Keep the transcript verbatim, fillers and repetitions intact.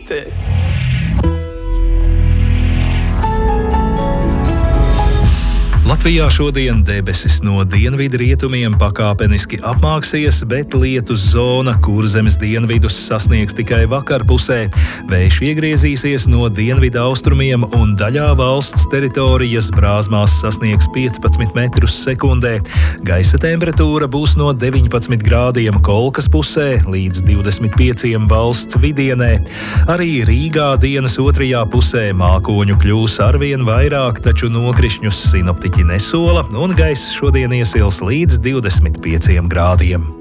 meita. Latvijā šodien debesis no dienvidu rietumiem pakāpeniski apmāksies, bet lietus zona Kurzemes dienvidus sasniegs tikai vakarpusē. Vējš iegriezīsies no dienvidu austrumiem un daļā valsts teritorijas brāzmās sasniegs piecpadsmit metrus sekundē. Gaisa temperatūra būs no deviņpadsmit grādiem Kolkas pusē līdz divdesmit pieciem valsts vidienē. Arī Rīgā dienas otrajā pusē mākoņu kļūs arvien vairāk, taču nokrišņus sinoptiķi nesola, un gaiss šodien iesils līdz divdesmit pieciem grādiem.